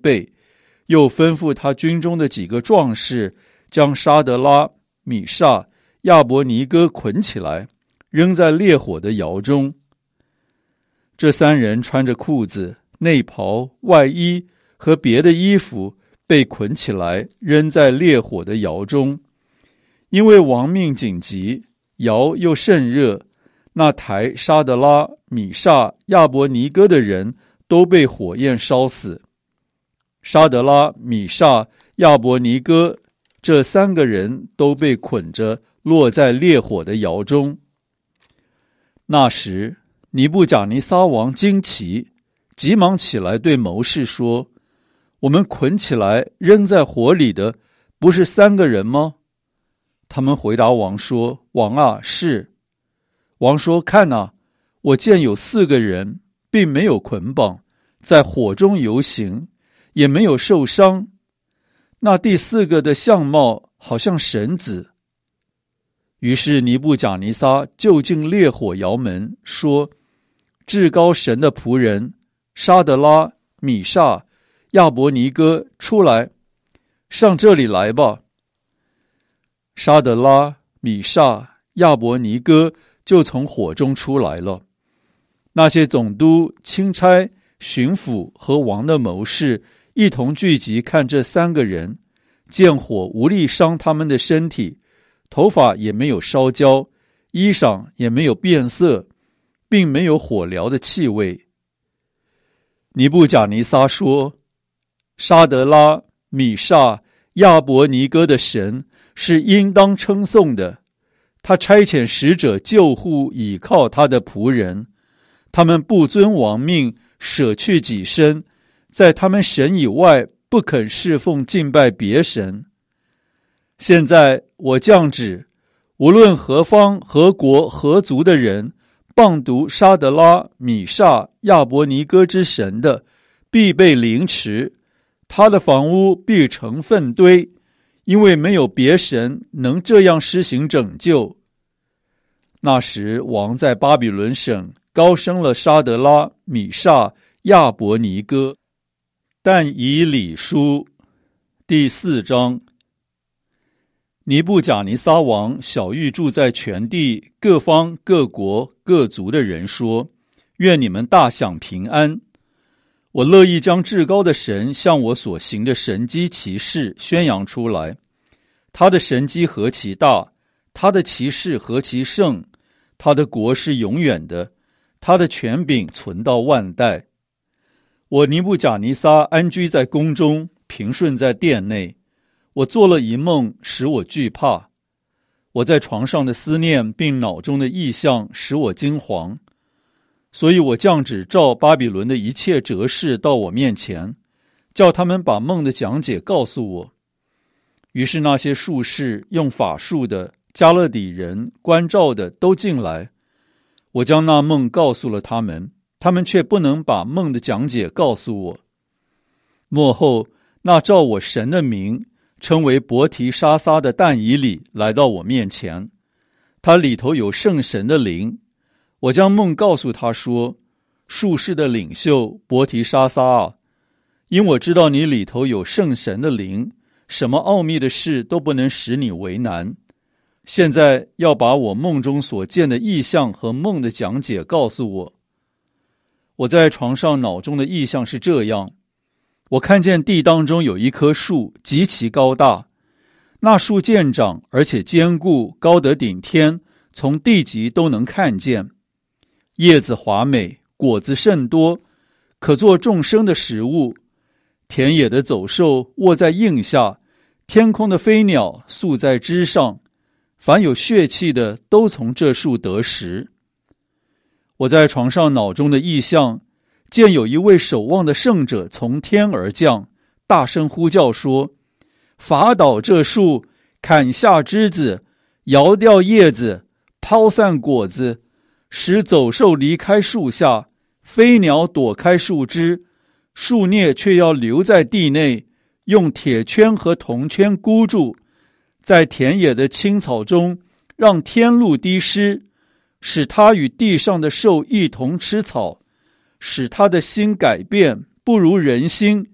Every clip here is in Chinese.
备，又吩咐他军中的几个壮士将沙德拉、米煞、亚伯尼哥捆起来，扔在烈火的窑中。这三人穿着裤子、内袍、外衣和别的衣服，被捆起来扔在烈火的窑中。因为王命紧急，窑又甚热，那抬沙德拉、米煞、亚伯尼哥的人都被火焰烧死。沙德拉、米煞、亚伯尼哥这三个人都被捆着落在烈火的窑中。那时尼布甲尼撒王惊奇，急忙起来对谋士说：我们捆起来扔在火里的不是三个人吗？他们回答王说：王啊，是。王说：看啊，我见有4个人，并没有捆绑，在火中游行，也没有受伤。那第4个的相貌好像神子。于是尼布甲尼撒就近烈火窑门，说：至高神的仆人沙德拉、米煞、亚伯尼哥，出来，上这里来吧。沙德拉、米煞、亚伯尼哥就从火中出来了。那些总督、钦差、巡抚和王的谋士一同聚集看这3个人，见火无力伤他们的身体，头发也没有烧焦，衣裳也没有变色，并没有火燎的气味。尼布甲尼撒说：沙德拉、米煞、亚伯尼哥的神是应当称颂的，他差遣使者救护倚靠他的仆人，他们不遵王命，舍去己身，在他们神以外不肯侍奉敬拜别神。现在我降旨，无论何方何国何族的人谤读沙德拉、米煞、亚伯尼哥之神的，必被凌迟，他的房屋必成粪堆，因为没有别神能这样施行拯救。那时王在巴比伦省高升了沙德拉、米煞、亚伯尼哥。但以理书第4章。尼布甲尼撒王晓谕住在全地各方各国各族的人说：愿你们大享平安。我乐意将至高的神向我所行的神迹奇事宣扬出来。他的神迹何其大，他的奇事何其盛，他的国是永远的，他的权柄存到万代。我尼布甲尼撒安居在宫中，平顺在殿内。我做了一梦，使我惧怕。我在床上的思念并脑中的意象使我惊惶。所以我降旨召巴比伦的一切哲士到我面前，叫他们把梦的讲解告诉我。于是那些术士、用法术的、加勒底人、关照的都进来。我将那梦告诉了他们，他们却不能把梦的讲解告诉我。末后，那照我神的名称为伯提沙撒的但以理来到我面前，他里头有圣神的灵。我将梦告诉他说：术士的领袖伯提沙撒啊，因我知道你里头有圣神的灵，什么奥秘的事都不能使你为难。现在要把我梦中所见的异象和梦的讲解告诉我。我在床上脑中的异象是这样：我看见地当中有一棵树，极其高大，那树健长，而且坚固，高得顶天，从地极都能看见。叶子华美，果子甚多，可做众生的食物。田野的走兽卧在荫下，天空的飞鸟宿在枝上，凡有血气的都从这树得食。我在床上脑中的异象，见有一位守望的圣者从天而降，大声呼叫说：伐倒这树，砍下枝子，摇掉叶子，抛散果子，使走兽离开树下，飞鸟躲开树枝，树孽却要留在地内，用铁圈和铜圈箍住，在田野的青草中让天露滴湿，使它与地上的兽一同吃草，使他的心改变，不如人心，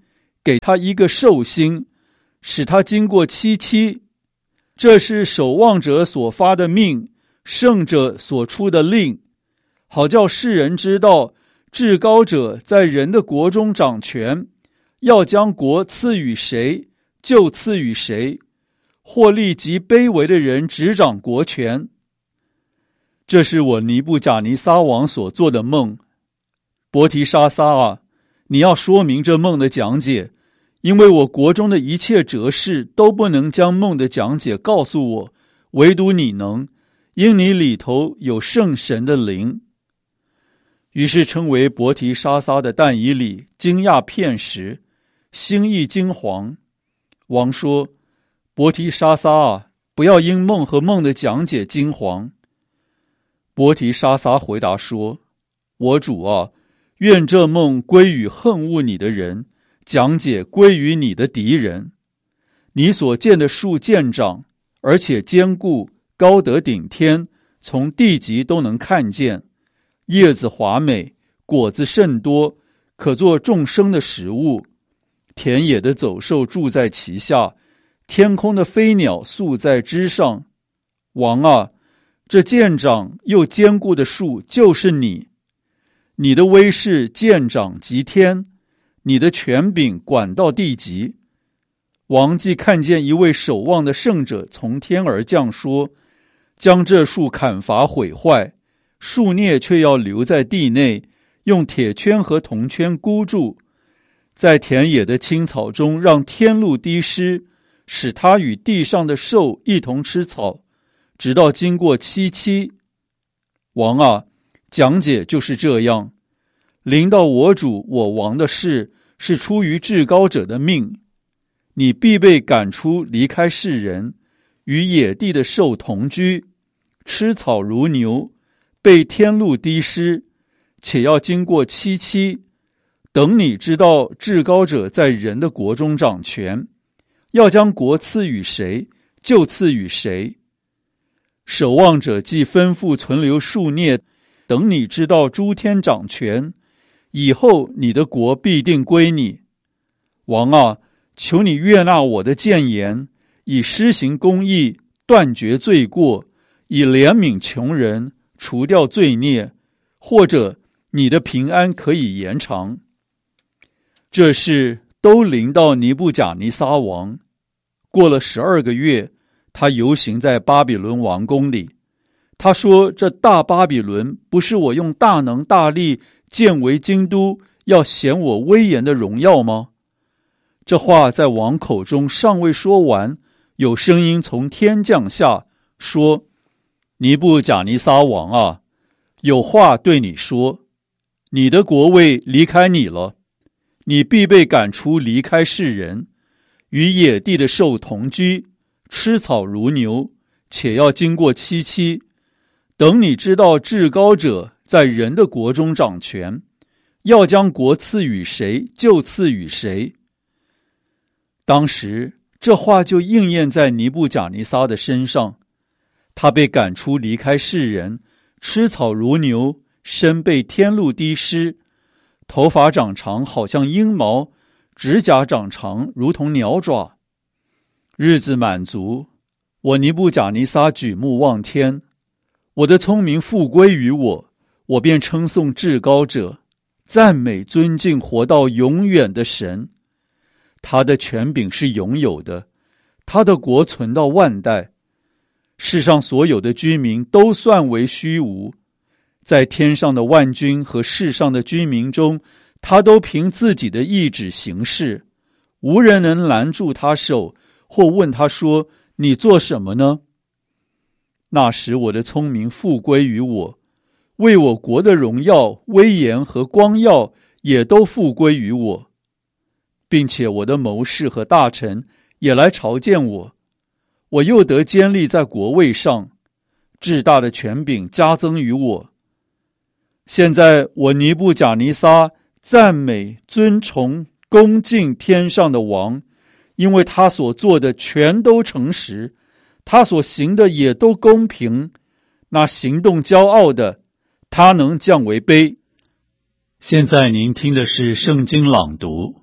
给他一个寿星，使他经过七期。这是守望者所发的命，圣者所出的令，好叫世人知道至高者在人的国中掌权，要将国赐予谁，就赐予谁，或立即卑微的人执掌国权。这是我尼布甲尼撒王所做的梦。伯提沙撒啊，你要说明这梦的讲解，因为我国中的一切哲士都不能将梦的讲解告诉我，唯独你能，因你里头有圣神的灵。于是称为伯提沙撒的但以理惊讶片时，心意惊惶。王说：伯提沙撒啊，不要因梦和梦的讲解惊惶。伯提沙撒回答说：我主啊，愿这梦归于恨恶你的人，讲解归于你的敌人。你所见的树见长，而且坚固，高得顶天，从地极都能看见，叶子华美，果子甚多，可做众生的食物。田野的走兽住在其下，天空的飞鸟宿在枝上。王啊，这健长又坚固的树就是你，你的威势健长及天，你的权柄管到地极。王既看见一位守望的圣者从天而降，说：将这树砍伐毁坏，树孽却要留在地内，用铁圈和铜圈箍住，在田野的青草中让天露滴湿，使它与地上的兽一同吃草，直到经过7期。王啊，讲解就是这样。临到我主我王的事，是出于至高者的命，你必被赶出，离开世人，与野地的兽同居，吃草如牛，被天露滴湿，且要经过7期。等你知道至高者在人的国中掌权，要将国赐予谁，就赐予谁。守望者既吩咐存留数孽，等你知道诸天掌权，以后你的国必定归你。王啊，求你悦纳我的谏言，以施行公义，断绝罪过，以怜悯穷人，除掉罪孽，或者你的平安可以延长。这事都临到尼布甲尼撒王。过了12个月，他游行在巴比伦王宫里。他说：这大巴比伦不是我用大能大力建为京都，要显我威严的荣耀吗？这话在王口中尚未说完，有声音从天降下，说：尼布甲尼撒王啊，有话对你说，你的国位离开你了，你必被赶出，离开世人，与野地的兽同居，吃草如牛，且要经过7期。等你知道至高者在人的国中掌权，要将国赐予谁，就赐予谁。当时这话就应验在尼布甲尼撒的身上，他被赶出，离开世人，吃草如牛，身被天露滴湿，头发长长，好像鹰毛，指甲长长，如同鸟爪。日子满足，我尼布甲尼撒举目望天，我的聪明复归于我，我便称颂至高者，赞美尊敬活到永远的神。他的权柄是永有的，他的国存到万代。世上所有的居民都算为虚无，在天上的万军和世上的居民中，他都凭自己的意志行事，无人能拦住他手，或问他说：你做什么呢？那时我的聪明复归于我，为我国的荣耀、威严和光耀也都复归于我，并且我的谋士和大臣也来朝见我，我又得坚立在国位上，至大的权柄加增于我。现在我尼布甲尼撒赞美、尊崇、恭敬天上的王，因为他所做的全都诚实，他所行的也都公平。那行动骄傲的，他能降为卑。现在您听的是圣经朗读。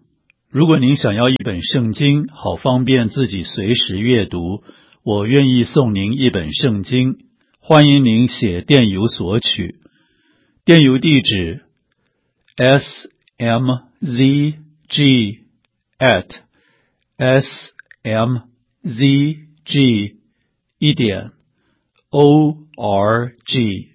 如果您想要一本圣经，好方便自己随时阅读，我愿意送您一本圣经，欢迎您写电邮索取。电邮地址 smzg@smzg.org。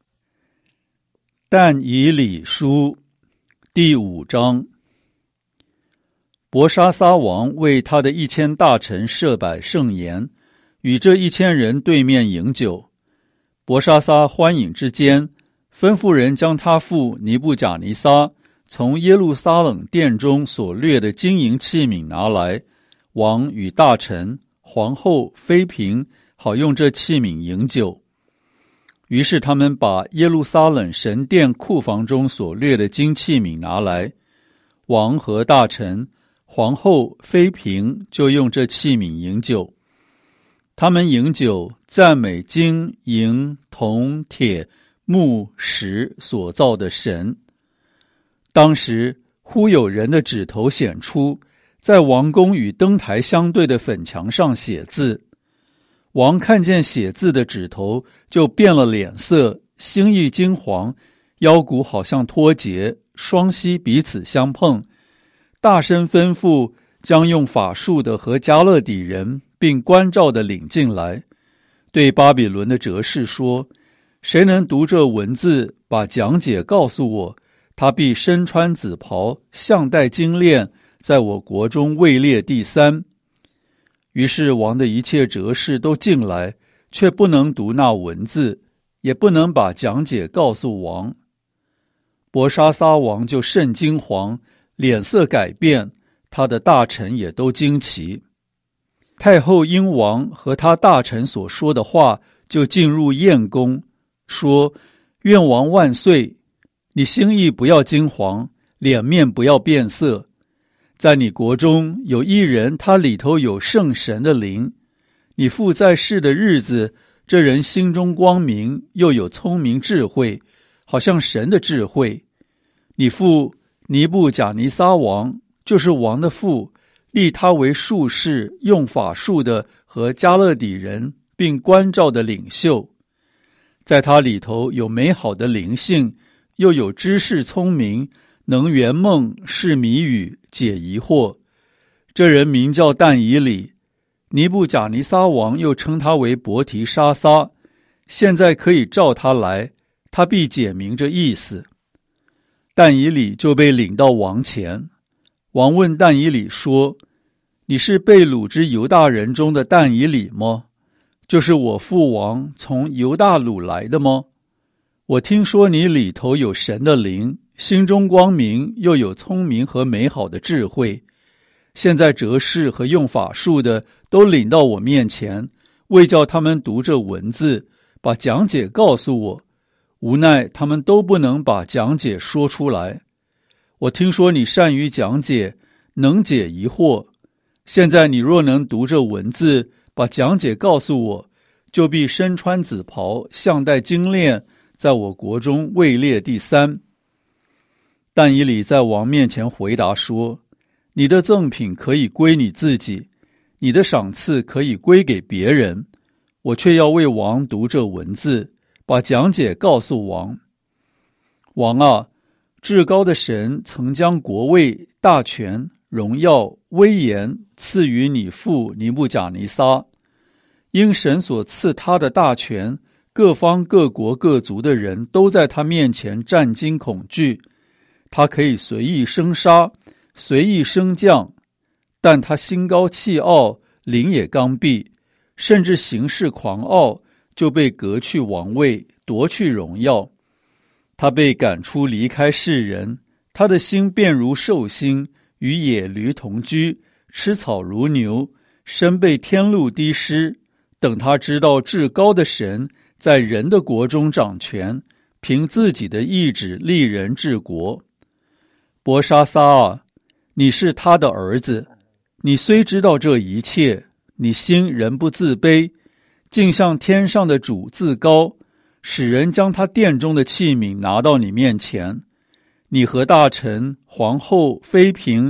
但以理书第5章。伯沙撒王为他的1000大臣设摆盛筵，与这1000人对面饮酒。伯沙撒欢饮之间，吩咐人将他父尼布甲尼撒从耶路撒冷殿中所掠的金银器皿拿来，王与大臣、皇后、妃嫔好用这器皿饮酒。于是他们把耶路撒冷神殿库房中所掠的金器皿拿来，王和大臣、皇后、妃嫔就用这器皿饮酒。他们饮酒，赞美金、银、铜、铁、木、石所造的神。当时忽有人的指头显出，在王宫与灯台相对的粉墙上写字。王看见写字的指头，就变了脸色，心意惊惶，腰骨好像脱节，双膝彼此相碰，大声吩咐将用法术的和加勒底人并关照的领进来，对巴比伦的哲士说：谁能读这文字，把讲解告诉我，他必身穿紫袍，项戴金链，在我国中位列第3。于是王的一切哲士都进来，却不能读那文字，也不能把讲解告诉王。伯沙撒王就甚惊惶，脸色改变，他的大臣也都惊奇。太后因王和他大臣所说的话，就进入宴宫，说：愿王万岁！你心意不要惊惶，脸面不要变色。在你国中有一人，他里头有圣神的灵。你父在世的日子，这人心中光明，又有聪明智慧，好像神的智慧。你父尼布甲尼撒王，就是王的父，立他为术士，用法术的和加勒底人，并关照的领袖。在他里头有美好的灵性，又有知识聪明，能圆梦，释谜语，解疑惑。这人名叫但以理，尼布甲尼撒王又称他为伯提沙撒。现在可以召他来，他必解明这意思。但以理就被领到王前。王问但以理说：你是被掳之犹大人中的但以理吗？就是我父王从犹大掳来的吗？我听说你里头有神的灵，心中光明，又有聪明和美好的智慧。现在哲士和用法术的都领到我面前，为叫他们读这文字，把讲解告诉我。无奈他们都不能把讲解说出来。我听说你善于讲解，能解疑惑。现在你若能读这文字，把讲解告诉我，就必身穿紫袍，项戴金链，在我国中位列第3。但以理在王面前回答说：你的赠品可以归你自己，你的赏赐可以归给别人，我却要为王读这文字，把讲解告诉王。王啊，至高的神曾将国位、大权、荣耀、威严赐予你父尼布甲尼撒。因神所赐他的大权，各方各国各族的人都在他面前战惊恐惧。他可以随意生杀，随意升降，但他心高气傲，灵也刚愎，甚至行事狂傲，就被革去王位，夺去荣耀。他被赶出离开世人，他的心变如兽心，与野驴同居，吃草如牛，身被天露滴湿。等他知道至高的神在人的国中掌权，凭自己的意志立人治国。伯沙撒啊，你是他的儿子，你虽知道这一切，你心仍不自卑，竟向天上的主自高，使人将他殿中的器皿拿到你面前。你和大臣、皇后、妃嫔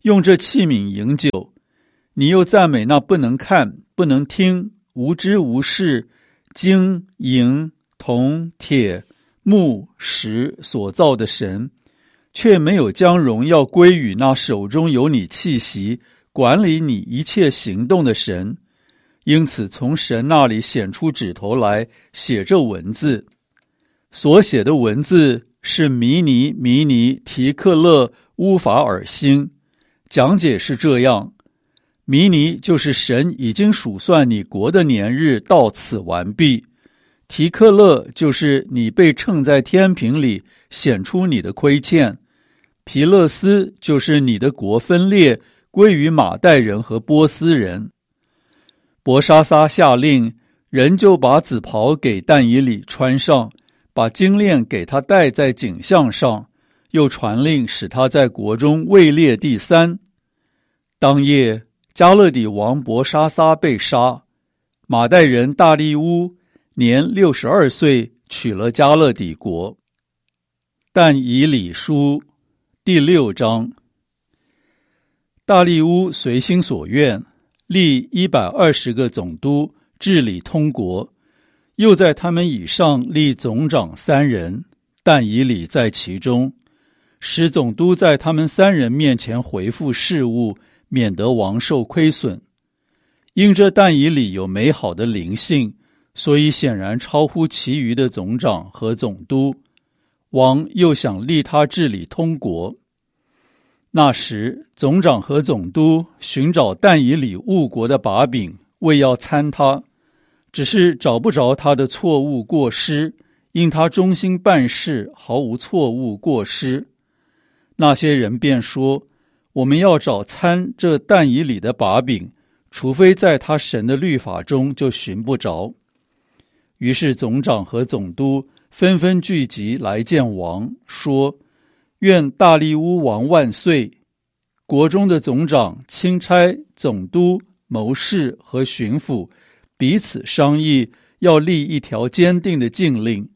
用这器皿饮酒，你又赞美那不能看、不能听、无知无识、金、银、铜、铁、木、石所造的神，却没有将荣耀归于那手中有你气息、管理你一切行动的神。因此从神那里显出指头来，写着文字。所写的文字是弥尼、弥尼、提克勒、乌法尔星。讲解是这样：弥尼就是神已经数算你国的年日到此完毕；提克勒就是你被称在天平里，显出你的亏欠；皮勒斯就是你的国分裂，归于马代人和波斯人。伯沙撒下令，人就把紫袍给但以理穿上，把金链给他戴在颈项上，又传令使他在国中位列第三。当夜，加勒底王伯沙撒被杀，马代人大利乌年62岁取了加勒底国。但以理书第6章。大利乌随心所愿，立120个总督治理通国，又在他们以上立总长3人，但以理在其中，使总督在他们3人面前回复事务，免得王受亏损。因这但以理有美好的灵性，所以显然超乎其余的总长和总督，王又想立他治理通国。那时总长和总督寻找但以理误国的把柄，为要参他，只是找不着他的错误过失，因他忠心办事，毫无错误过失。那些人便说，我们要找参这但以理的把柄，除非在他神的律法中，就寻不着。于是总长和总督纷纷聚集来见王，说，愿大利乌王万岁！国中的总长、钦差、总督、谋士和巡抚彼此商议，要立一条坚定的禁令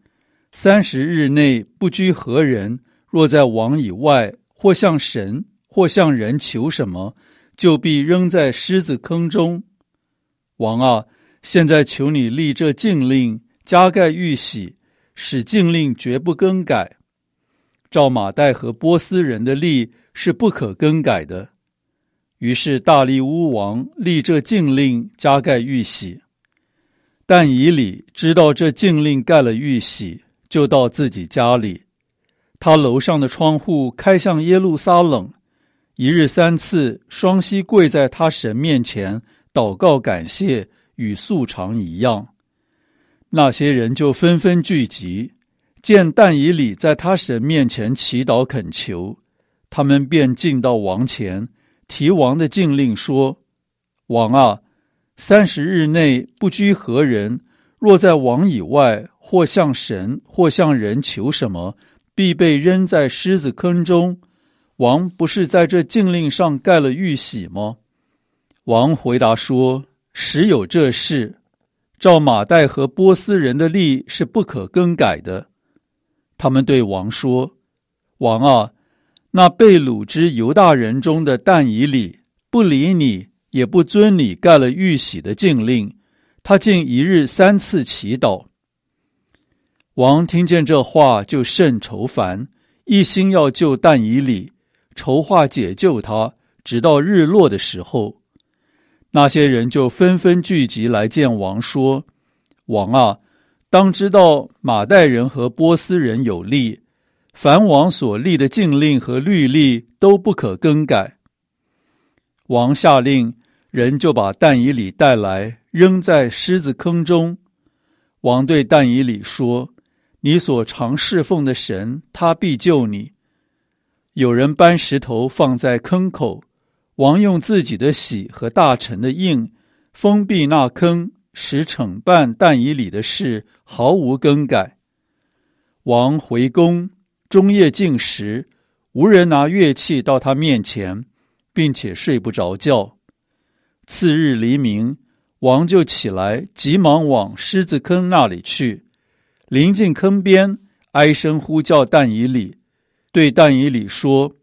：30日内不拘何人，若在王以外，或向神，或向人求什么，就必扔在狮子坑中。王啊，现在求你立这禁令，加盖玉玺，使禁令绝不更改。照马代和波斯人的例是不可更改的。于是大利乌王立这禁令，加盖玉玺。但以理知道这禁令盖了玉玺，就到自己家里，他楼上的窗户开向耶路撒冷，一日3次双膝跪在他神面前，祷告感谢，与素常一样。那些人就纷纷聚集，见但以理在他神面前祈祷恳求，他们便进到王前，提王的禁令说，王啊，30日内不拘何人，若在王以外，或向神，或向人求什么，必被扔在狮子坑中。王不是在这禁令上盖了玉玺吗？王回答说，实有这事，照马代和波斯人的例是不可更改的。他们对王说，王啊，那被掳之犹大人中的但以理不理你，也不遵你盖了玉玺的禁令，他竟一日3次祈祷。王听见这话，就甚愁烦，一心要救但以理，筹划解救他，直到日落的时候。那些人就纷纷聚集来见王，说，王啊，当知道马代人和波斯人有例，凡王所立的禁令和律例都不可更改。王下令，人就把但以理带来，扔在狮子坑中。王对但以理说，你所常侍奉的神，他必救你。有人搬石头放在坑口，王用自己的玺和大臣的印封闭那坑，使惩办但以理的事毫无更改。王回宫，终夜禁食，无人拿乐器到他面前，并且睡不着觉。次日黎明，王就起来，急忙往狮子坑那里去，临近坑边，哀声呼叫但以理，对但以理说，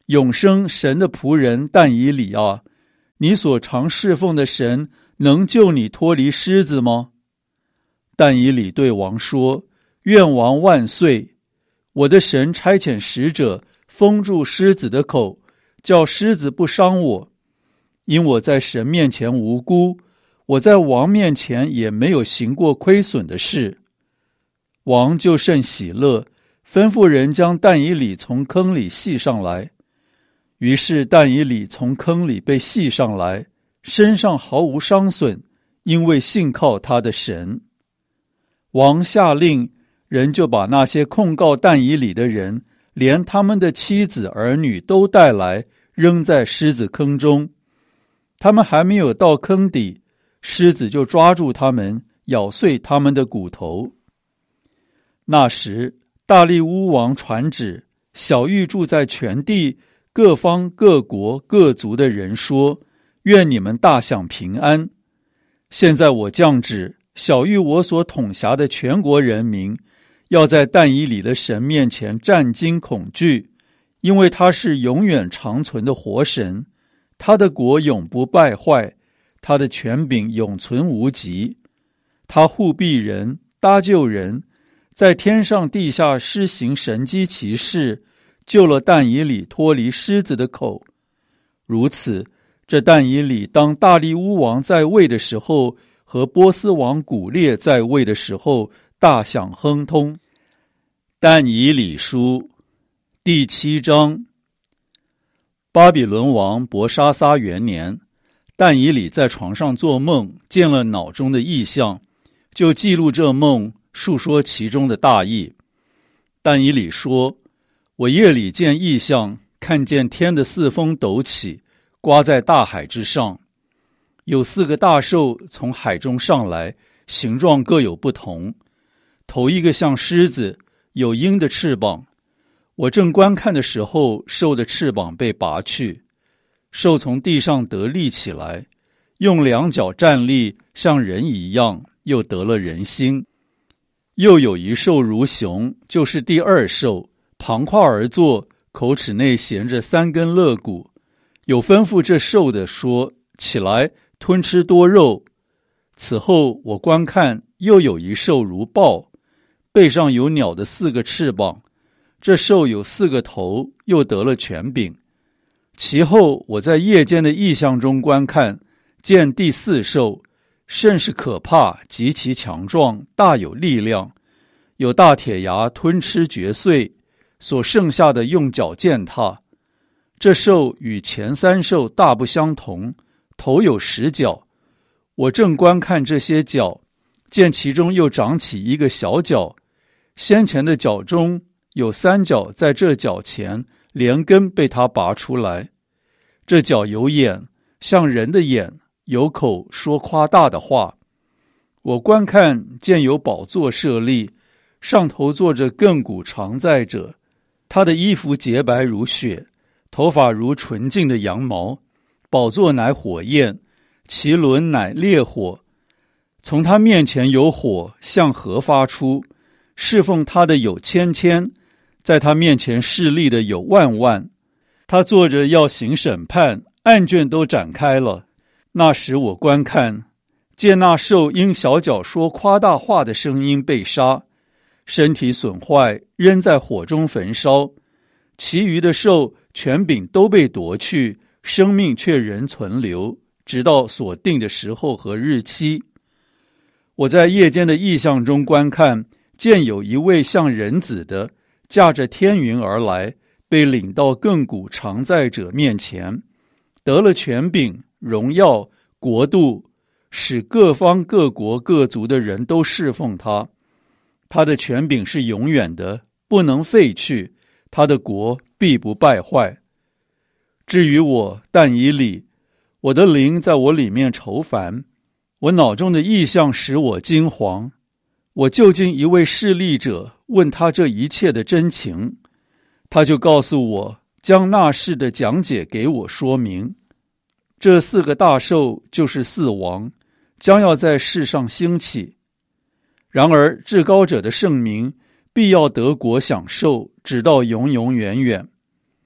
永生神的仆人但以理啊，你所常侍奉的神能救你脱离狮子吗？但以理对王说，愿王万岁！我的神差遣使者封住狮子的口，叫狮子不伤我，因我在神面前无辜，我在王面前也没有行过亏损的事。王就甚喜乐，吩咐人将但以理从坑里系上来。于是但以理从坑里被系上来，身上毫无伤损，因为信靠他的神。王下令，人就把那些控告但以理的人，连他们的妻子儿女都带来，扔在狮子坑中。他们还没有到坑底，狮子就抓住他们，咬碎他们的骨头。那时大利乌王传旨，晓谕住在全地各方各国各族的人说，愿你们大享平安。现在我降旨，晓谕我所统辖的全国人民，要在但以理的神面前战惊恐惧，因为他是永远长存的活神，他的国永不败坏，他的权柄永存无极。他护庇人，搭救人，在天上地下施行神迹奇事，救了但以理脱离狮子的口。如此，这但以理当大利乌王在位的时候，和波斯王古列在位的时候，大享亨通。但以理书第7章。巴比伦王伯沙撒元年，但以理在床上做梦，见了脑中的异象，就记录这梦，述说其中的大意。但以理说，我夜里见异象，看见天的四风陡起，刮在大海之上，有4个大兽从海中上来，形状各有不同。头一个像狮子，有鹰的翅膀。我正观看的时候，兽的翅膀被拔去，兽从地上得立起来，用2脚站立，像人一样，又得了人心。又有一兽如熊，就是第2兽，旁跨而坐，口齿内衔着3根肋骨。有吩咐这兽的说，起来吞吃多肉。此后我观看，又有一兽如豹，背上有鸟的4个翅膀，这兽有4个头，又得了权柄。其后我在夜间的异象中观看，见第4兽，甚是可怕，极其强壮，大有力量，有大铁牙吞吃嚼碎，所剩下的用脚践踏。这兽与前3兽大不相同，头有10角。我正观看这些角，见其中又长起一个小角，先前的角中有3角在这角前连根被他拔出来。这角有眼，像人的眼，有口，说夸大的话。我观看，见有宝座设立，上头坐着亘古常在者，他的衣服洁白如雪，头发如纯净的羊毛。宝座乃火焰，其轮乃烈火。从他面前有火向河发出，侍奉他的有千千，在他面前侍立的有万万。他坐着要行审判，案卷都展开了。那时我观看，见那兽因小脚说夸大话的声音被杀，身体损坏，扔在火中焚烧。其余的兽权柄都被夺去，生命却仍存留，直到所定的时候和日期。我在夜间的异象中观看，见有一位像人子的，驾着天云而来，被领到亘古常在者面前，得了权柄、荣耀、国度，使各方各国各族的人都侍奉他。他的权柄是永远的，不能废去，他的国必不败坏。至于我但以理，我的灵在我里面愁烦，我脑中的意象使我惊惶。我就近一位侍立者，问他这一切的真情，他就告诉我，将那事的讲解给我说明。这4个大兽就是4王，将要在世上兴起。然而至高者的圣名必要得国享受，直到永永远远。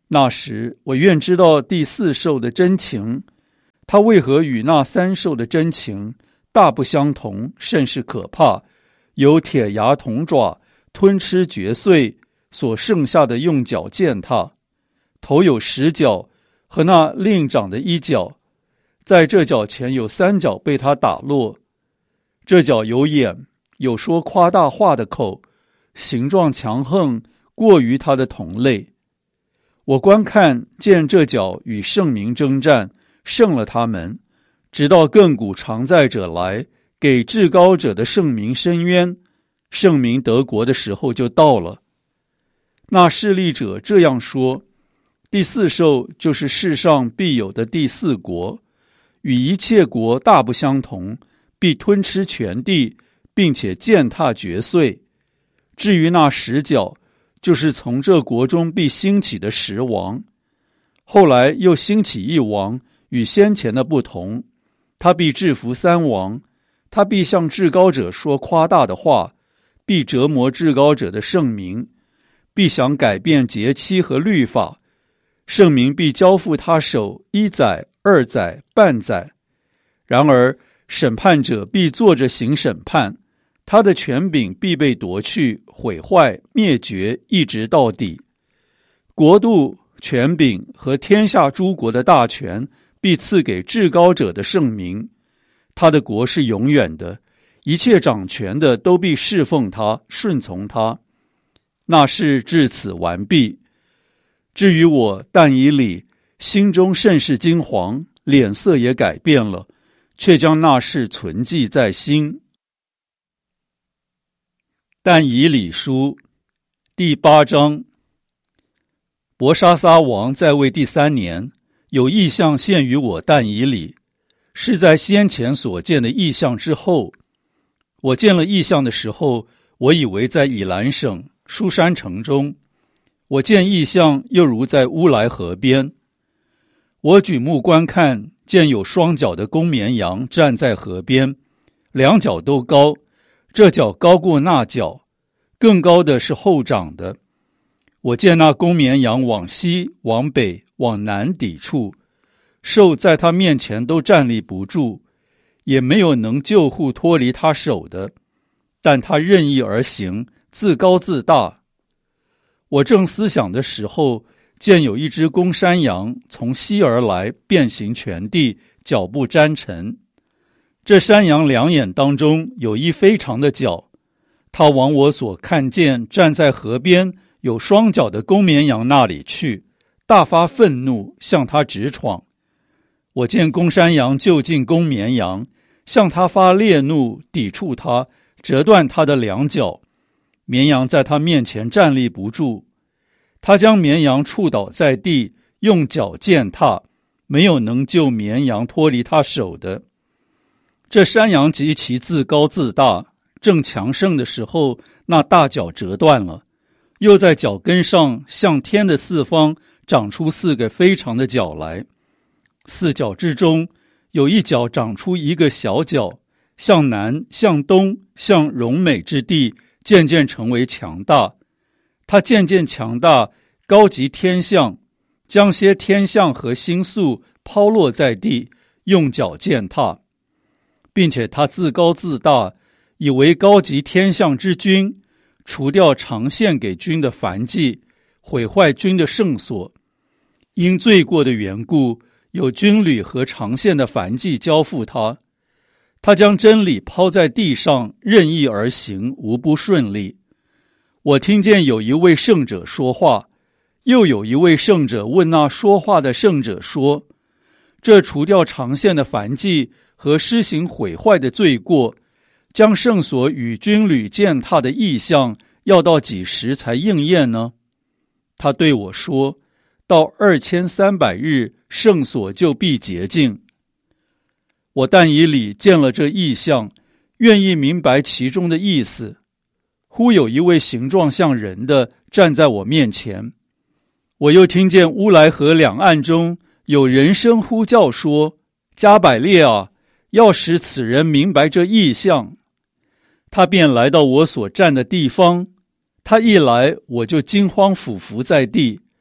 那时我愿知道第四兽的真情，它为何与那三兽的真情大不相同，甚是可怕，有铁牙铜爪，吞吃嚼碎，所剩下的用脚践踏，头有10角，和那另长的1角，在这角前有3角被他打落。这角有眼，有说夸大话的口，形状强横，过于他的同类。我观看见这角与圣民征战，胜了他们，直到亘古常在者来，给至高者的圣民伸冤，圣民得国的时候就到了。那势力者这样说，第四兽就是世上必有的第4国，与一切国大不相同，必吞吃全地，并且践踏嚼碎。至于那10角，就是从这国中必兴起的10王。后来又兴起1王，与先前的不同，他必制服3王，他必向至高者说夸大的话，必折磨至高者的圣民，必想改变节期和律法，圣民必交付他手1载、2载、半载。然而审判者必坐着行审判，他的权柄必被夺去、毁坏、灭绝，一直到底。国度、权柄和天下诸国的大权必赐给至高者的圣民，他的国是永远的，一切掌权的都必侍奉他、顺从他。那事至此完毕。至于我但以理，心中甚是惊惶，脸色也改变了，却将那事存记在心。但以理书第8章。伯沙撒王在位第3年，有异象现于我但以理，是在先前所见的异象之后。我见了异象的时候，我以为在以兰省书珊城中，我见异象又如在乌来河边。我举目观看，见有双脚的公绵羊站在河边，2脚都高，这脚高过那脚，更高的是后长的。我见那公绵羊往西、往北、往南抵触，兽在他面前都站立不住，也没有能救护脱离他手的，但他任意而行，自高自大。我正思想的时候，见有一只公山羊从西而来，遍行全地，脚步沾尘。这山羊2眼当中有一非常的角，它往我所看见站在河边有双脚的公绵羊那里去，大发愤怒，向他直闯。我见公山羊就近公绵羊，向他发烈怒，抵触他，折断他的2脚。绵羊在他面前站立不住，他将绵羊触倒在地，用脚践踏，没有能救绵羊脱离他手的。这山羊极其自高自大，正强盛的时候，那大脚折断了，又在脚跟上向天的4方长出4个非常的角来。4角之中，有一角长出一个小角，向南、向东、向荣美之地，渐渐成为强大。它渐渐强大，高及天象，将些天象和星宿抛落在地，用脚践踏，并且他自高自大，以为高级天象之君，除掉常献给君的燔祭，毁坏君的圣所。因罪过的缘故，有军旅和常献的燔祭交付他。他将真理抛在地上，任意而行，无不顺利。我听见有一位圣者说话，又有一位圣者问那说话的圣者说：这除掉常献的燔祭和施行毁坏的罪过，将圣所与军旅践踏的异象，要到几时才应验呢？他对我说：到2300日，圣所就必洁净。我但以理见了这异象，愿意明白其中的意思。忽有一位形状像人的站在我面前，我又听见乌来河两岸中有人声呼叫说：加百列啊，要使此人明白这异象。他便来到我所站的地方，他一来，我就惊慌俯伏在地。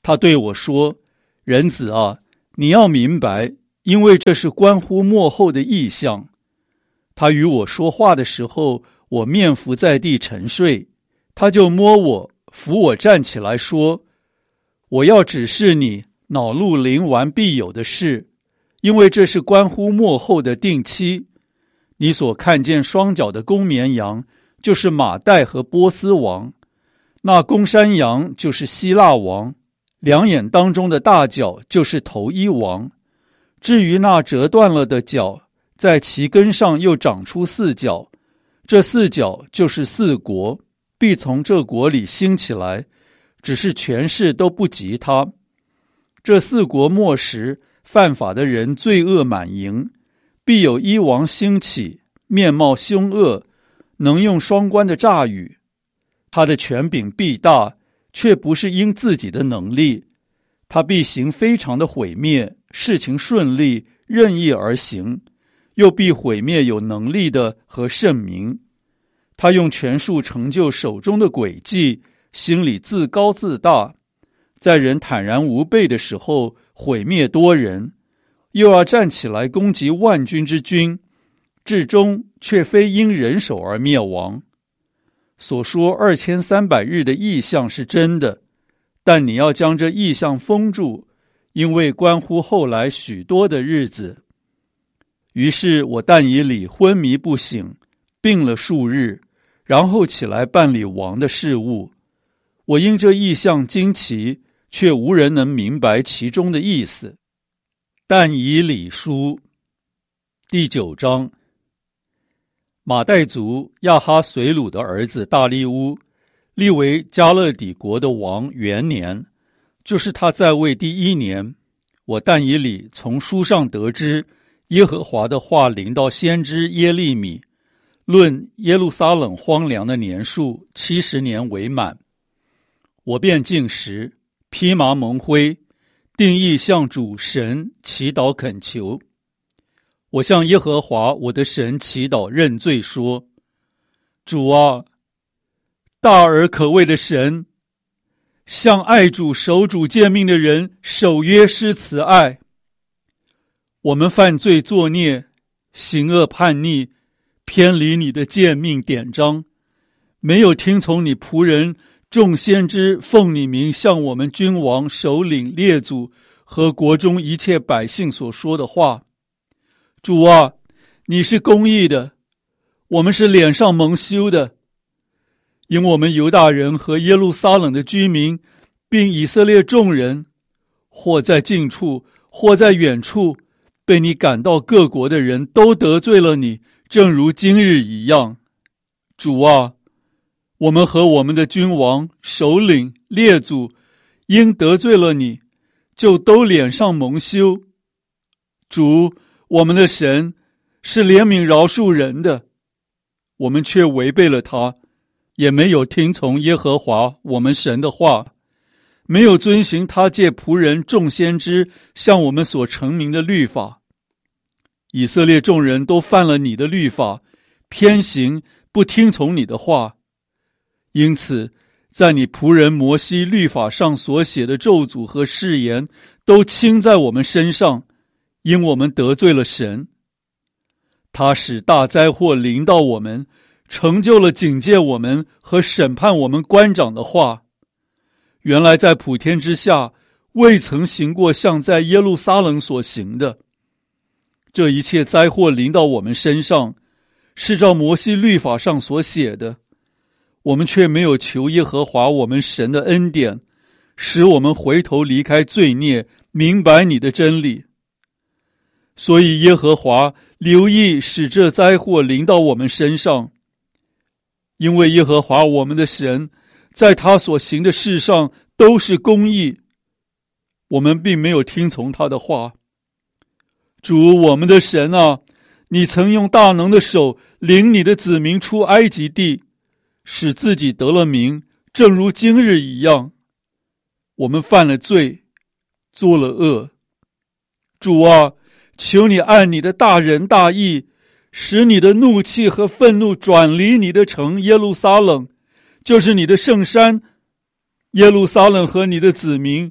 他对我说：人子啊，你要明白，因为这是关乎末后的异象。他与我说话的时候，我面伏在地沉睡，他就摸我，扶我站起来说：我要指示你恼怒临完必有的事，因为这是关乎末后的定期。你所看见双脚的公绵羊，就是马代和波斯王，那公山羊就是希腊王，两眼当中的大角就是头一王。至于那折断了的角，在其根上又长出四角，这四角就是四国，必从这国里兴起来，只是权势都不及他。这四国末时，犯法的人罪恶满盈，必有一王兴起，面貌凶恶，能用双关的诈语。他的权柄必大，却不是因自己的能力。他必行非常的毁灭，事情顺利，任意而行，又必毁灭有能力的和圣民。他用权术成就手中的诡计，心里自高自大，在人坦然无备的时候毁灭多人，又要站起来攻击万军之君，至终却非因人手而灭亡。所说2300日的异象是真的，但你要将这异象封住，因为关乎后来许多的日子。于是我但以理昏迷不醒，病了数日，然后起来办理王的事务。我因这异象惊奇，却无人能明白其中的意思。但以理书第9章。马代族亚哈随鲁的儿子大利乌，立为加勒底国的王元年，就是他在位第1年。我但以理从书上得知，耶和华的话临到先知耶利米，论耶路撒冷荒凉的年数70年为满。我便进食，披麻蒙灰，定义向主神祈祷恳求。我向耶和华我的神祈祷认罪说：主啊，大而可畏的神，向爱主守主诫命的人守约施慈爱。我们犯罪作孽，行恶叛逆，偏离你的诫命典章，没有听从你仆人众先知奉你名向我们君王首领列祖和国中一切百姓所说的话。主啊，你是公义的，我们是脸上蒙羞的，因我们犹大人和耶路撒冷的居民，并以色列众人，或在近处，或在远处，被你赶到各国的人都得罪了你，正如今日一样。主啊，我们和我们的君王、首领、列祖，因得罪了你，就都脸上蒙羞。主，我们的神是怜悯饶恕人的，我们却违背了他，也没有听从耶和华我们神的话，没有遵行他借仆人众先知向我们所成名的律法。以色列众人都犯了你的律法，偏行，不听从你的话。因此，在你仆人摩西律法上所写的咒诅和誓言，都倾在我们身上，因我们得罪了神。他使大灾祸临到我们，成就了警戒我们和审判我们官长的话。原来在普天之下，未曾行过像在耶路撒冷所行的。这一切灾祸临到我们身上，是照摩西律法上所写的，我们却没有求耶和华我们神的恩典，使我们回头离开罪孽，明白你的真理。所以耶和华留意使这灾祸临到我们身上，因为耶和华我们的神在他所行的事上都是公义，我们并没有听从他的话。主我们的神啊，你曾用大能的手领你的子民出埃及地，使自己得了名，正如今日一样。我们犯了罪，做了恶。主啊，求你按你的大仁大义，使你的怒气和愤怒转离你的城耶路撒冷，就是你的圣山。耶路撒冷和你的子民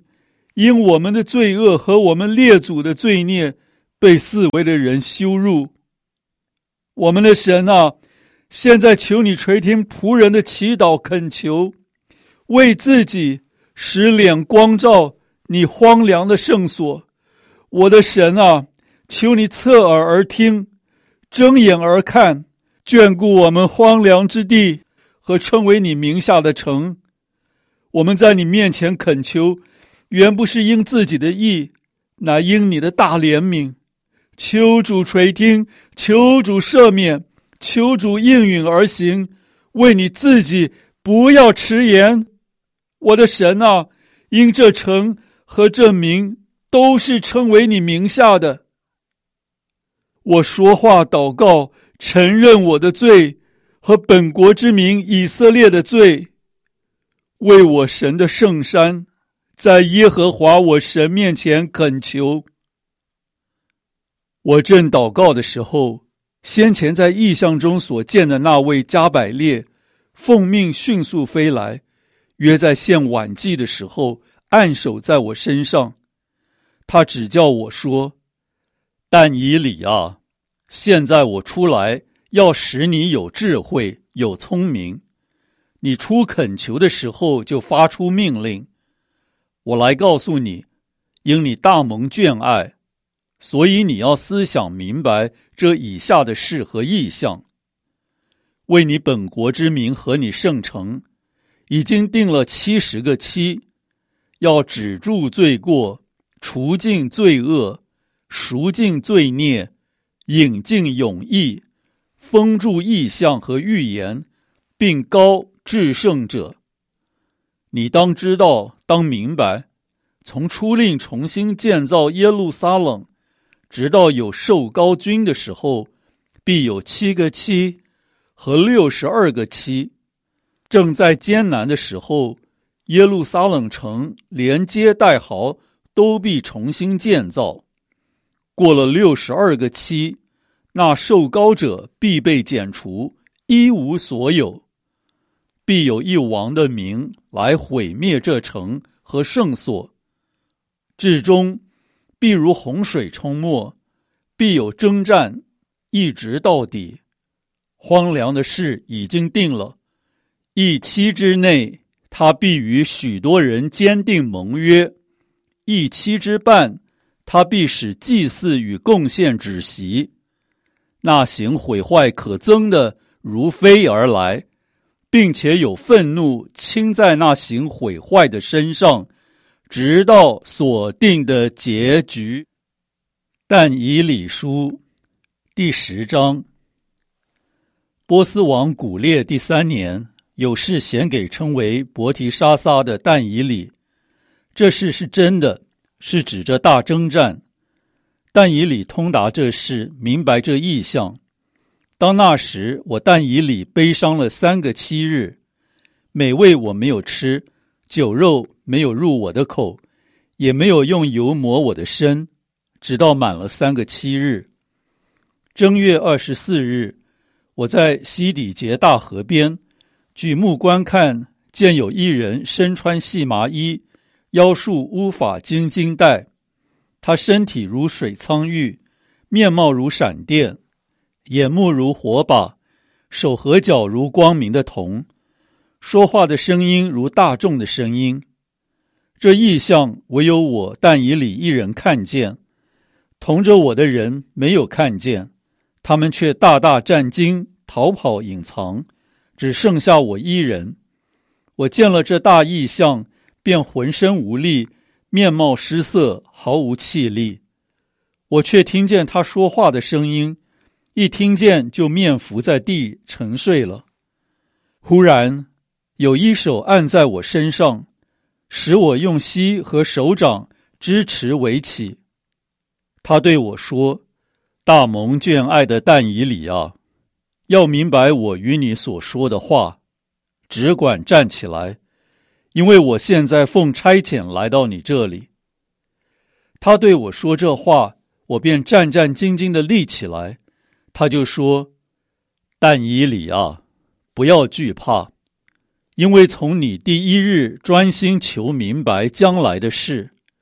因我们的罪恶和我们列祖的罪孽，被四围的人羞辱。我们的神啊，现在求你垂听仆人的祈祷恳求，为自己使脸光照你荒凉的圣所。我的神啊，求你侧耳而听，睁眼而看，眷顾我们荒凉之地和称为你名下的城。我们在你面前恳求，原不是因自己的义，乃因你的大怜悯。求主垂听，求主赦免，求主应允而行，为你自己不要迟延。我的神啊，因这城和这名都是称为你名下的。我说话祷告，承认我的罪和本国之民以色列的罪，为我神的圣山，在耶和华我神面前恳求。我正祷告的时候，先前在异象中所见的那位加百列奉命迅速飞来，约在献晚祭的时候按手在我身上。他指教我说：但以理啊，现在我出来要使你有智慧有聪明，你出恳求的时候就发出命令。我来告诉你，因你大蒙眷爱，所以你要思想明白这以下的事和意象。为你本国之民和你圣城，已经定了70个期，要止住罪过，除尽罪恶，赎尽罪孽，引进永义，封住异象和预言，并膏至圣者。你当知道，当明白，从初令重新建造耶路撒冷，直到有受膏君的时候，必有7个期和62个期。正在艰难的时候，耶路撒冷城连街带壕都必重新建造。过了62个期，那受膏者必被剪除，一无所有。必有一王的名来毁灭这城和圣所，至终必如洪水冲没，必有征战，一直到底。荒凉的事已经定了，1期之内，他必与许多人坚定盟约；1期之半，他必使祭祀与贡献止息。那行毁坏可憎的如飞而来，并且有愤怒倾在那行毁坏的身上，直到所定的结局。但以理书第10章。波斯王古列第3年，有事显给称为伯提沙撒的但以理。这事是真的，是指着大征战。但以理通达这事，明白这意象。当那时，我但以理悲伤了3个7日，美味我没有吃，酒肉没有入我的口，也没有用油抹我的身，直到满了3个7日。正月24日，我在西底结大河边举目观看，见有一人身穿细麻衣，腰束乌法金金带，他身体如水苍玉，面貌如闪电，眼目如火把，手和脚如光明的铜，说话的声音如大众的声音。这异象唯有我但以理一人看见，同着我的人没有看见，他们却大大战惊，逃跑隐藏，只剩下我一人。我见了这大异象，便浑身无力，面貌失色，毫无气力。我却听见他说话的声音，一听见就面伏在地沉睡了。忽然有一手按在我身上，使我用膝和手掌支持围起。他对我说：大蒙眷爱的但以理啊，要明白我与你所说的话，只管站起来，因为我现在奉差遣来到你这里。他对我说这话，我便战战兢兢地立起来。他就说：但以理啊，不要惧怕，因为从你第1日专心求明白将来的事，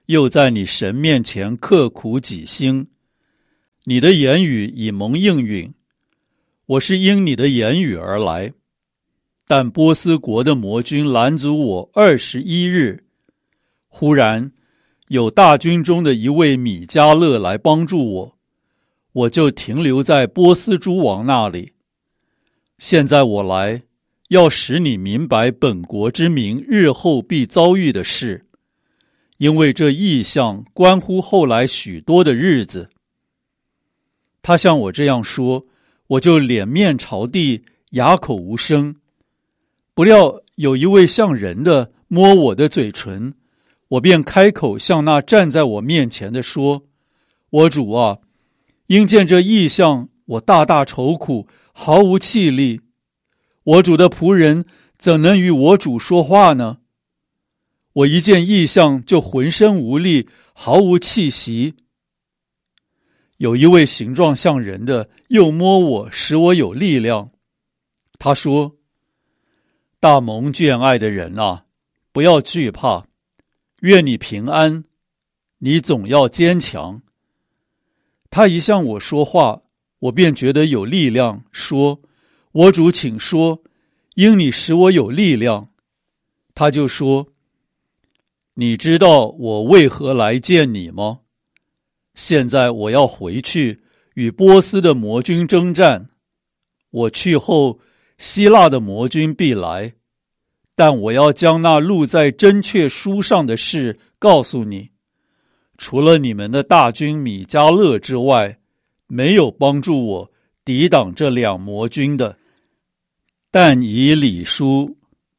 又在你神面前刻苦己心。你的言语已蒙应允，我是因你的言语而来。但波斯国的魔军拦阻我21日，忽然有大军中的一位米迦勒来帮助我，我就停留在波斯诸王那里。现在我来，要使你明白本国之民日后必遭遇的事，因为这异象关乎后来许多的日子。他向我这样说，我就脸面朝地，哑口无声。不料有一位像人的摸我的嘴唇，我便开口向那站在我面前的说：我主啊，因见这异象，我大大愁苦，毫无气力。我主的仆人怎能与我主说话呢？我一见异象就浑身无力，毫无气息。有一位形状像人的又摸我，使我有力量。他说：大蒙眷爱的人啊，不要惧怕，愿你平安，你总要坚强。他一向我说话，我便觉得有力量，说：我主请说，因你使我有力量。他就说：你知道我为何来见你吗？现在我要回去与波斯的魔军征战，我去后，希腊的魔军必来，但我要将那录在真确书上的事告诉你。除了你们的大军米迦勒之外，没有帮助我抵挡这两魔军的。但以理书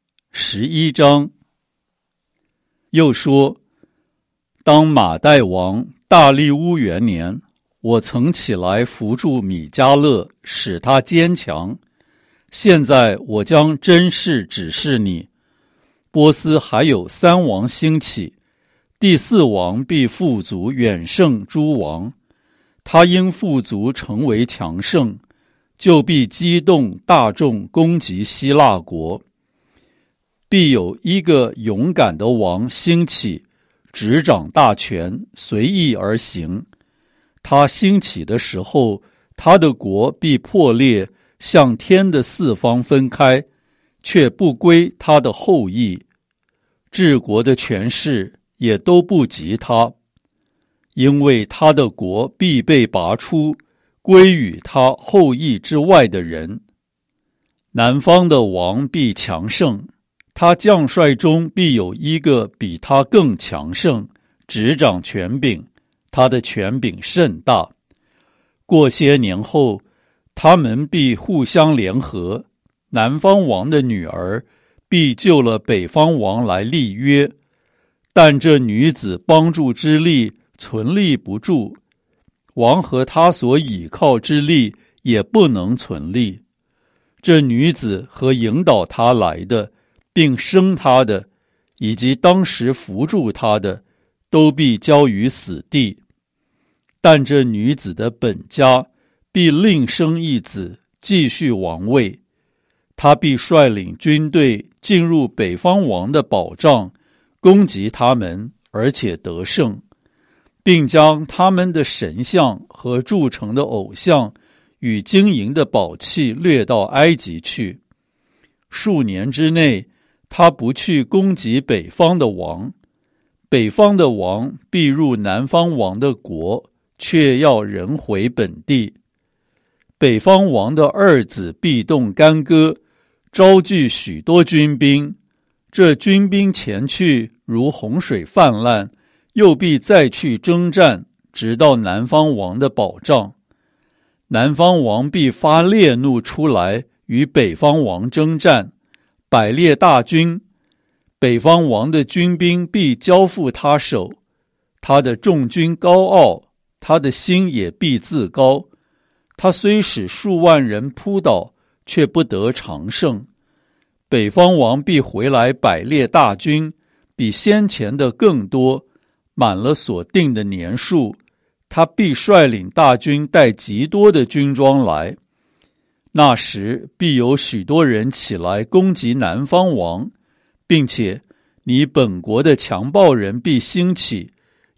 11章。又说，当马代王大利乌元年，我曾起来扶助米迦勒，使他坚强。现在我将真事指示你，波斯还有3王兴起，第4王必富足远胜诸王。他因富足成为强盛，就必激动大众攻击希腊国。必有一个勇敢的王兴起，执掌大权，随意而行。他兴起的时候，他的国必破裂，向天的4方分开，却不归他的后裔。治国的权势也都不及他，因为他的国必被拔出，归于他后裔之外的人。南方的王必强盛，他将帅中必有一个比他更强盛，执掌权柄，他的权柄甚大。过些年后，他们必互相联合，南方王的女儿必救了北方王来立约，但这女子帮助之力存立不住，王和他所倚靠之力也不能存立。这女子和引导她来的，并生他的，以及当时扶助他的，都必交于死地。但这女子的本家必另生一子，继续王位。他必率领军队进入北方王的保障，攻击他们，而且得胜，并将他们的神像和铸成的偶像与金银的宝器掠到埃及去。数年之内，他不去攻击北方的王，北方的王必入南方王的国，却要人回本地。北方王的2子必动干戈，招聚许多军兵，这军兵前去如洪水泛滥，又必再去征战，直到南方王的保障。南方王必发烈怒出来，与北方王征战，摆列大军，北方王的军兵必交付他手。他的众军高傲，他的心也必自高。他虽使数万人扑倒，却不得长胜。北方王必回来摆列大军，比先前的更多，满了所定的年数。他必率领大军带极多的军装来。那时必有许多人起来攻击南方王，并且你本国的强暴人必兴起，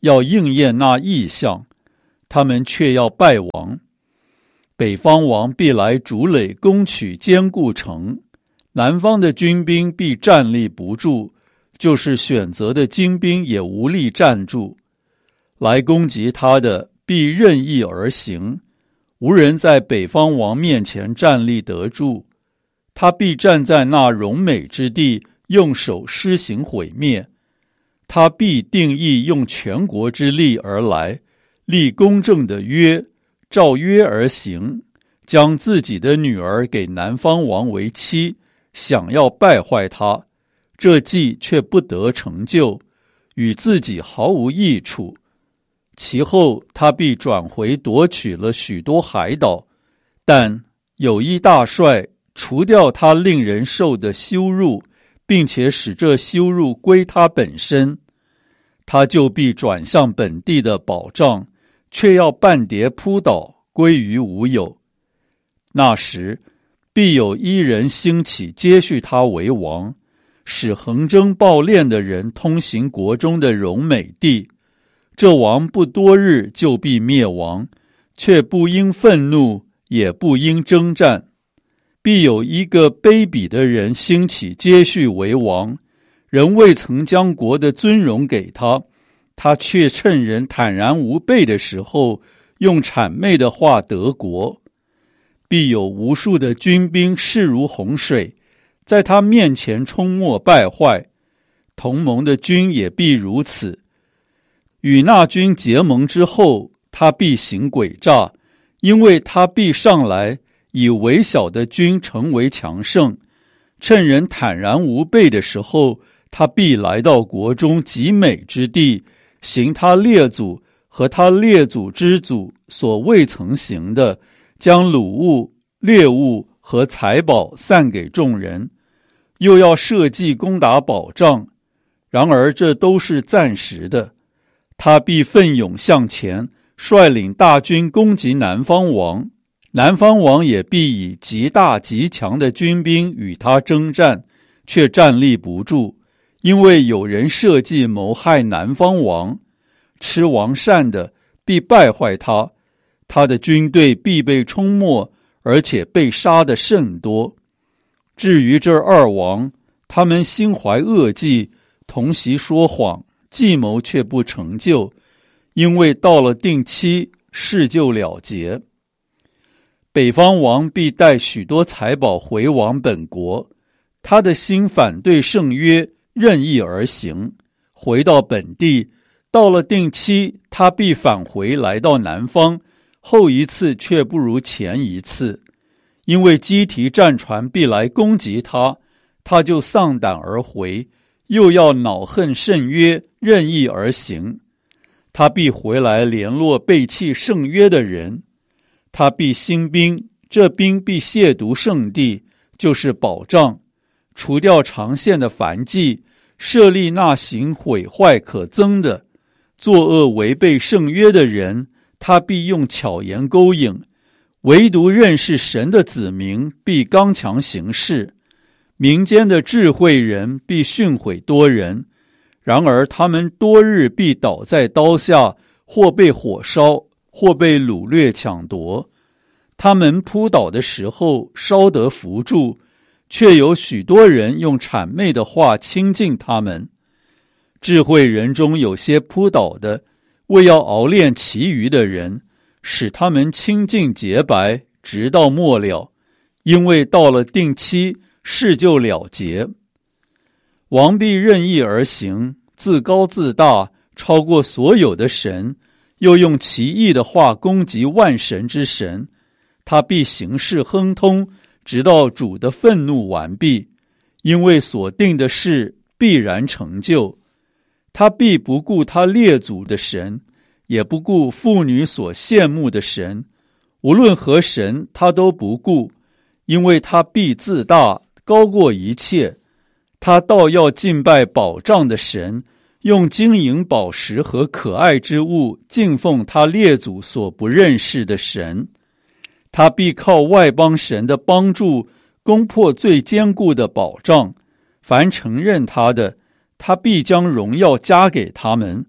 要应验那异象，他们却要败亡。北方王必来筑垒攻取坚固城，南方的军兵必站立不住，就是选择的精兵也无力站住。来攻击他的必任意而行，无人在北方王面前站立得住。他必站在那荣美之地，用手施行毁灭。他必定义用全国之力而来，立公正的约，照约而行，将自己的女儿给南方王为妻，想要败坏他，这计却不得成就，与自己毫无益处。其后他必转回夺取了许多海岛，但有一大帅除掉他令人受的羞辱，并且使这羞辱归他本身，他就必转向本地的保障，却要半跌扑倒，归于无有。那时必有一人兴起接续他为王，使横征暴敛的人通行国中的荣美地。这王不多日就必灭亡，却不应愤怒，也不应征战。必有一个卑鄙的人兴起接续为王，人未曾将国的尊荣给他，他却趁人坦然无备的时候，用谄媚的话得国。必有无数的军兵势如洪水，在他面前冲没败坏，同盟的军也必如此。与那军结盟之后，他必行诡诈，因为他必上来，以微小的军成为强盛。趁人坦然无备的时候，他必来到国中极美之地，行他列祖和他列祖之祖所未曾行的，将掳物、掠物和财宝散给众人，又要设计攻打保障。然而这都是暂时的。他必奋勇向前，率领大军攻击南方王，南方王也必以极大极强的军兵与他征战，却站立不住，因为有人设计谋害南方王。吃王膳的必败坏他，他的军队必被冲没，而且被杀的甚多。至于这二王，他们心怀恶计，同席说谎，计谋却不成就，因为到了定期，事就了结。北方王必带许多财宝回往本国，他的心反对圣约，任意而行，回到本地。到了定期，他必返回来到南方，后一次却不如前一次，因为基提战船必来攻击他，他就丧胆而回，又要恼恨圣约，任意而行。他必回来联络背弃圣约的人，他必兴兵，这兵必亵渎圣地，就是保障，除掉长线的燔祭，设立那行毁坏可憎的，作恶违背圣约的人，他必用巧言勾引，唯独认识神的子民必刚强行事。民间的智慧人必训诲多人，然而他们多日必倒在刀下，或被火烧，或被掳掠抢夺。他们扑倒的时候稍得扶助，却有许多人用谄媚的话亲近他们。智慧人中有些扑倒的，为要熬炼其余的人，使他们清净洁白，直到末了，因为到了定期，事就了结。王必任意而行，自高自大，超过所有的神，又用奇异的话攻击万神之神。他必行事亨通，直到主的愤怒完毕，因为所定的事必然成就。他必不顾他列祖的神，也不顾妇女所羡慕的神，无论何神他都不顾，因为他必自大，高过一切。他倒要敬拜保障的神，用金银宝石和可爱之物敬奉他列祖所不认识的神。他必靠外邦神的帮助，攻破最坚固的保障。凡承认他的，他必将荣耀加给他们。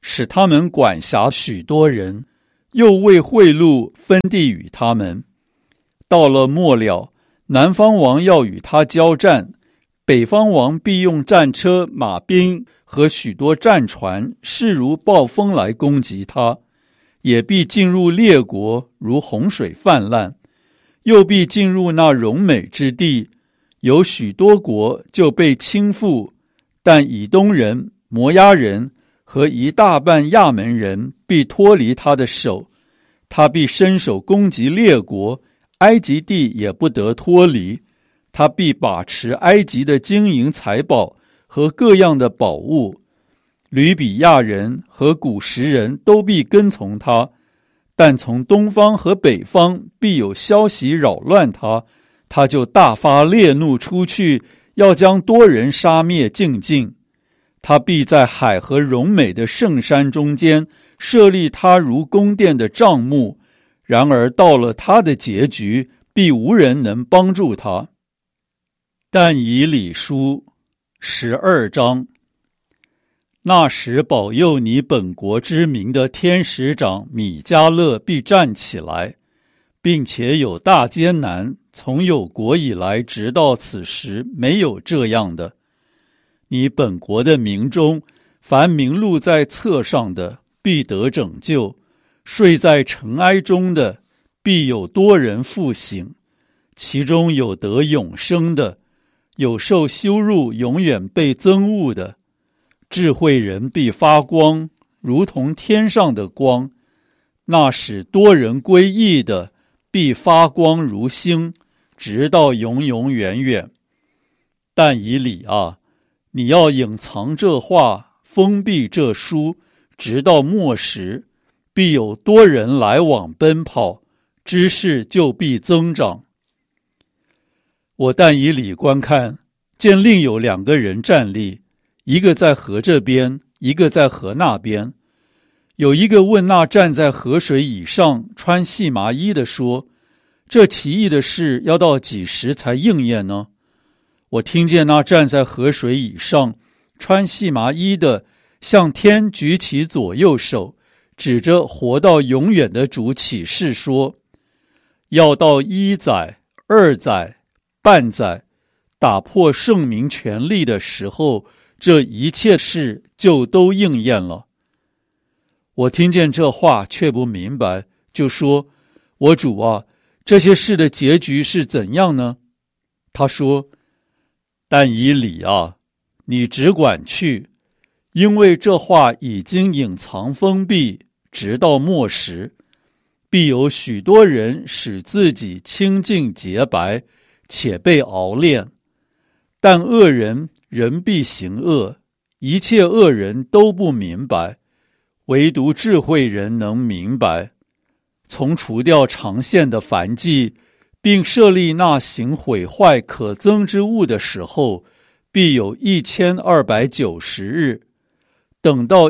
使他们管辖许多人，又为贿赂分地与他们。到了末了，南方王要与他交战，北方王必用战车、马兵和许多战船，势如暴风来攻击他，也必进入列国，如洪水泛滥，又必进入那荣美之地，有许多国就被倾覆，但以东人、摩押人和一大半亚门人必脱离他的手，他必伸手攻击列国，埃及地也不得脱离。他必把持埃及的金银财宝和各样的宝物，吕比亚人和古实人都必跟从他，但从东方和北方必有消息扰乱他，他就大发烈怒出去，要将多人杀灭净尽。他必在海和荣美的圣山中间设立他如宫殿的帐幕，然而到了他的结局，必无人能帮助他。但以理书12章。那时保佑你本国之民的天使长米迦勒必站起来，并且有大艰难，从有国以来直到此时没有这样的。你本国的民中，凡名录在册上的必得拯救，睡在尘埃中的必有多人复醒，其中有得永生的，有受羞辱永远被憎恶的。智慧人必发光，如同天上的光，那使多人归义的必发光如星，直到永永远远。但以理啊，你要隐藏这话，封闭这书，直到末时，必有多人来往奔跑，知识就必增长。我但以理观看，见另有2个人站立，一个在河这边，一个在河那边。有一个问那站在河水以上穿细麻衣的说，这奇异的事要到几时才应验呢？我听见那站在河水以上穿细麻衣的向天举起左右手，指着活到永远的主起誓说，要到1载、2载、半载，打破圣民权力的时候，这一切事就都应验了。我听见这话却不明白，就说，我主啊，这些事的结局是怎样呢？他说，但以理啊，你只管去，因为这话已经隐藏封闭，直到末时，必有许多人使自己清净洁白，且被熬炼。但恶人仍必行恶，一切恶人都不明白，唯独智慧人能明白。从除掉长线的燔祭，并设立那行毁坏可憎之物的时候，必有1290日。等到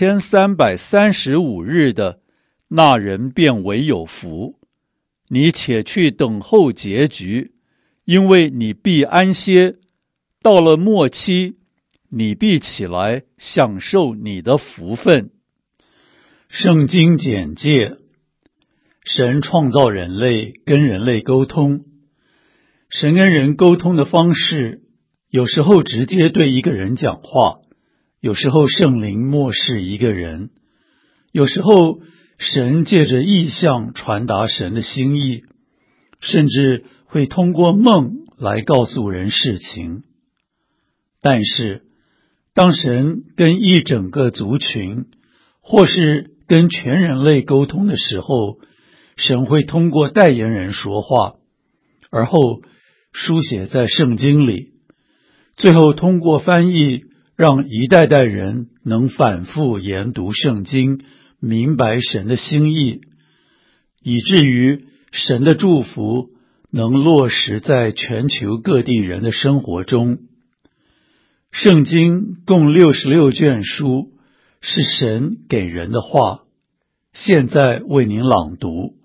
1335日的，那人便为有福。你且去等候结局，因为你必安歇。到了末期，你必起来享受你的福分。 圣经简介：神创造人类，跟人类沟通。神跟人沟通的方式，有时候直接对一个人讲话，有时候圣灵默示一个人，有时候神借着异象传达神的心意，甚至会通过梦来告诉人事情。但是当神跟一整个族群或是跟全人类沟通的时候，神会通过代言人说话，而后书写在圣经里，最后通过翻译让一代代人能反复研读圣经，明白神的心意，以至于神的祝福能落实在全球各地人的生活中。圣经共66卷书，是神给人的话，现在为您朗读。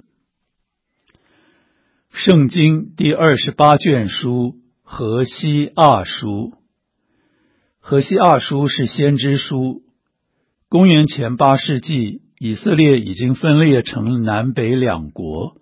圣经第28卷书，何西阿书。何西阿书是先知书， 公元前8世纪，以色列已经分裂成南北两国。